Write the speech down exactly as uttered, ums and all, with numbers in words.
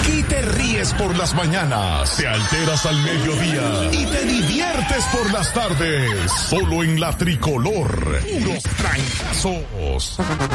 Aquí te ríes por las mañanas, te alteras al mediodía y te diviertes por las tardes. Solo en la Tricolor. Puros trancazos.